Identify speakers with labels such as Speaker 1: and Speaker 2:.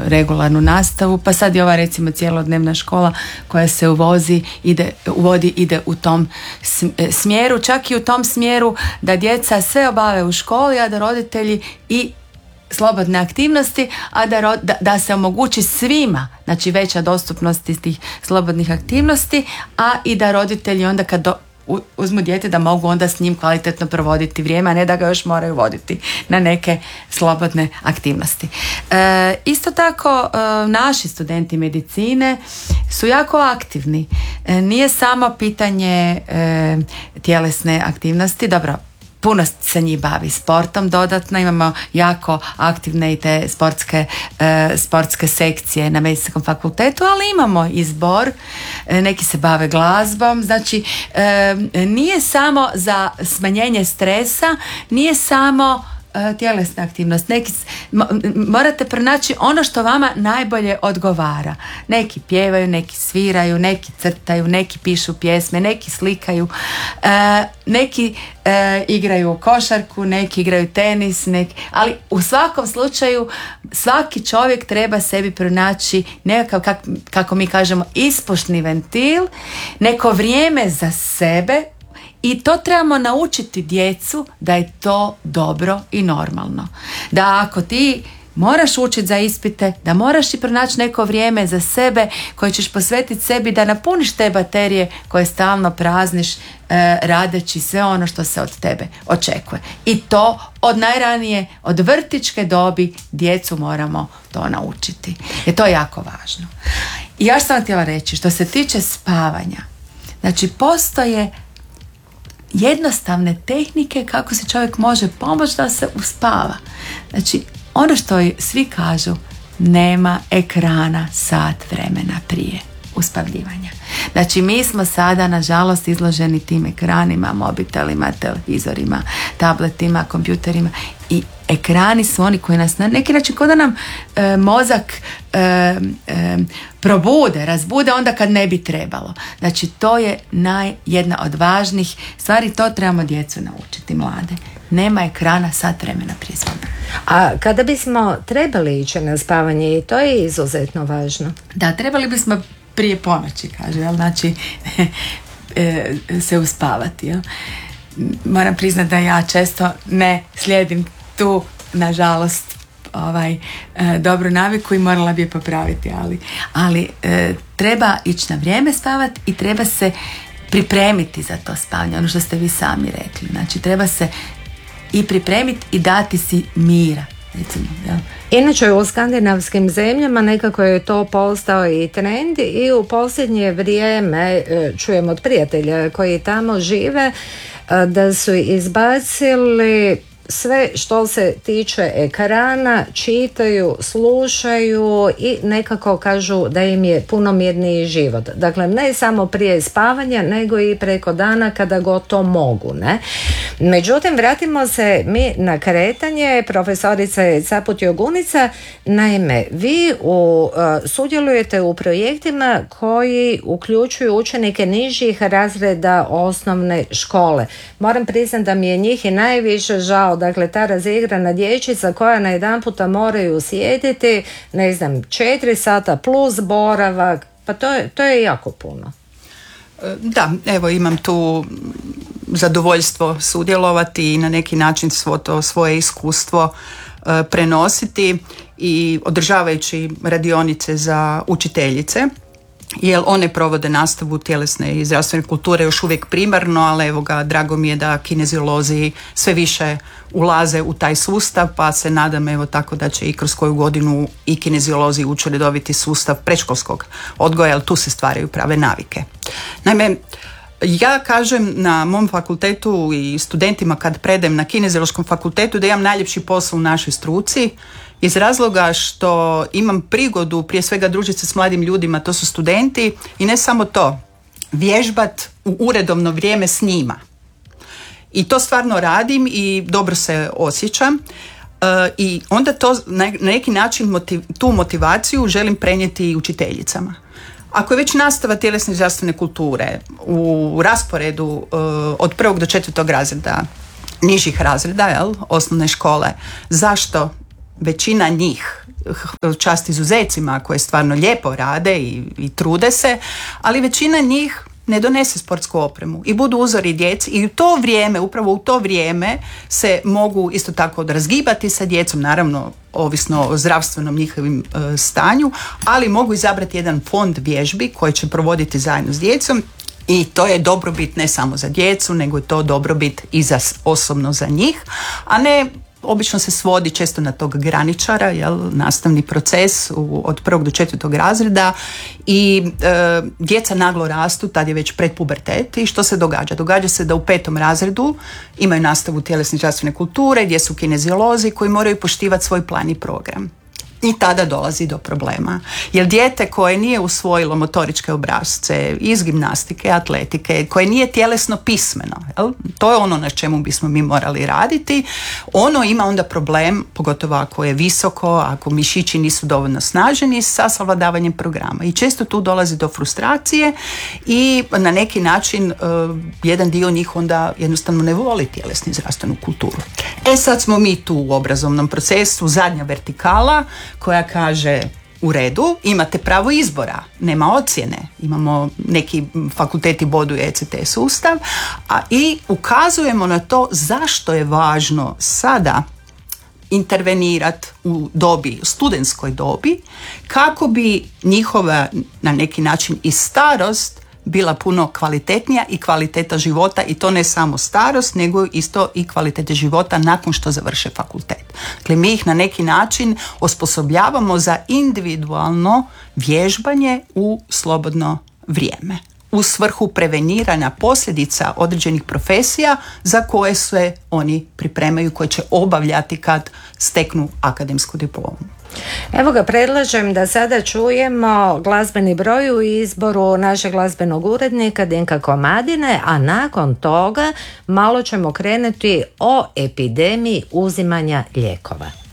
Speaker 1: regularnu nastavu, pa sad je ova recimo cjelodnevna škola koja se ide u tom smjeru, čak i u tom smjeru da djeca sve obave u školi, a da roditelji i slobodne aktivnosti, a da se omogući svima, znači veća dostupnost iz tih slobodnih aktivnosti, a i da roditelji onda kad uzmu dijete da mogu onda s njim kvalitetno provoditi vrijeme, a ne da ga još moraju voditi na neke slobodne aktivnosti. Isto tako naši studenti medicine su jako aktivni. Nije samo pitanje tjelesne aktivnosti, dobro, puno se njih bavi sportom dodatno, imamo jako aktivne i te sportske sekcije na medicinskom fakultetu, ali imamo i zbor, neki se bave glazbom, znači nije samo za smanjenje stresa, nije samo tjelesna aktivnost. Morate pronaći ono što vama najbolje odgovara. Neki pjevaju, neki sviraju, neki crtaju, neki pišu pjesme, neki slikaju, neki igraju košarku, neki igraju tenis, ali u svakom slučaju svaki čovjek treba sebi pronaći nekakav, kako mi kažemo, ispušni ventil, neko vrijeme za sebe. I to trebamo naučiti djecu da je to dobro i normalno. Da ako ti moraš učiti za ispite, da moraš i pronaći neko vrijeme za sebe koje ćeš posvetiti sebi da napuniš te baterije koje stalno prazniš radeći sve ono što se od tebe očekuje. I to od najranije, od vrtićke dobi djecu moramo to naučiti. Jer to je jako važno. I ja sam htjela reći, što se tiče spavanja, znači postoje jednostavne tehnike kako se čovjek može pomoći da se uspava. Znači, ono što svi kažu, nema ekrana sat vremena prije uspavljivanja. Znači, mi smo sada, nažalost, izloženi tim ekranima, mobitelima, televizorima, tabletima, kompjuterima i ekrani su oni koji nas na neki način kao da nam mozak probude, razbude onda kad ne bi trebalo. Znači, to je jedna od važnih stvari, to trebamo djecu naučiti, mlade. Nema ekrana sat vremena prije spavanja.
Speaker 2: A kada bismo trebali ići na spavanje, i to je izuzetno važno.
Speaker 1: Da, trebali bismo prije ponoći, kaže, jel? Znači se uspavati. Jel? Moram priznati da ja često ne slijedim tu, nažalost, dobru naviku i morala bi je popraviti, ali treba ići na vrijeme spavati i treba se pripremiti za to spavanje, ono što ste vi sami rekli. Znači, treba se i pripremiti i dati si mira. Recimo, ja.
Speaker 2: Inače, u skandinavskim zemljama nekako je to postao i trend i u posljednje vrijeme čujem od prijatelja koji tamo žive da su izbacili sve što se tiče ekrana, čitaju, slušaju i nekako kažu da im je puno mirniji život. Dakle, ne samo prije spavanja, nego i preko dana kada god to mogu, ne? Međutim, vratimo se mi na kretanje. Profesorica Caput Jogunica, naime, vi sudjelujete u projektima koji uključuju učenike nižih razreda osnovne škole. Moram priznati da mi je njih i najviše žao. Dakle, ta razigrana dječica koja na jedan puta moraju sjediti, 4 sata plus boravak, pa to je jako puno.
Speaker 3: Da, evo imam tu zadovoljstvo sudjelovati i na neki način svoje iskustvo prenositi i održavajući radionice za učiteljice, jer one provode nastavu tjelesne i zdravstvene kulture još uvijek primarno, ali evo ga, drago mi je da kineziolozi sve više ulaze u taj sustav, pa se nadam evo tako da će i kroz koju godinu i kineziolozi ući u redoviti sustav predškolskog odgoja, jer tu se stvaraju prave navike. Naime, ja kažem na mom fakultetu i studentima kad predajem na kineziološkom fakultetu da imam najljepši posao u našoj struci, iz razloga što imam prigodu prije svega družiti se s mladim ljudima, to su studenti, i ne samo to, vježbat u uredovno vrijeme s njima. I to stvarno radim i dobro se osjećam. I onda to na neki način tu motivaciju želim prenijeti i učiteljicama. Ako je već nastava tjelesne i zdravstvene kulture u rasporedu od 1. do 4. razreda, nižih razreda, osnovne škole, zašto većina njih čast izuzecima koje stvarno lijepo rade i trude se, ali većina njih ne donese sportsku opremu i budu uzori djeci i upravo u to vrijeme se mogu isto tako razgibati sa djecom, naravno ovisno o zdravstvenom njihovim stanju, ali mogu izabrati jedan fond vježbi koji će provoditi zajedno s djecom i to je dobrobit ne samo za djecu, nego je to dobrobit i osobno za njih, a ne obično se svodi često na tog graničara, nastavni proces od 1. do 4. razreda i djeca naglo rastu, tad je već predpubertet i što se događa? Događa se da u 5. razredu imaju nastavu tjelesne i zdravstvene kulture gdje su kineziolozi koji moraju poštivati svoj plan i program. I tada dolazi do problema. Jer dijete koje nije usvojilo motoričke obrasce iz gimnastike, atletike, koje nije tjelesno pismeno, to je ono na čemu bismo mi morali raditi, ono ima onda problem, pogotovo ako je visoko, ako mišići nisu dovoljno snaženi, sa savladavanjem programa. I često tu dolazi do frustracije i na neki način jedan dio njih onda jednostavno ne voli tjelesnu i zdravstvenu kulturu. Sad smo mi tu u obrazovnom procesu, zadnja vertikala koja kaže u redu, imate pravo izbora, nema ocjene, imamo neki fakulteti boduju ECT sustav, i ukazujemo na to zašto je važno sada intervenirati u studentskoj dobi, kako bi njihova na neki način i starost bila puno kvalitetnija i kvaliteta života, i to ne samo starost, nego isto i kvalitete života nakon što završe fakultet. Dakle, mi ih na neki način osposobljavamo za individualno vježbanje u slobodno vrijeme u svrhu preveniranja posljedica određenih profesija za koje se oni pripremaju, koje će obavljati kad steknu akademsku diplomu.
Speaker 2: Evo ga, predlažem da sada čujemo glazbeni broj u izboru našeg glazbenog urednika Dinka Komadine, a nakon toga malo ćemo krenuti o epidemiji uzimanja lijekova.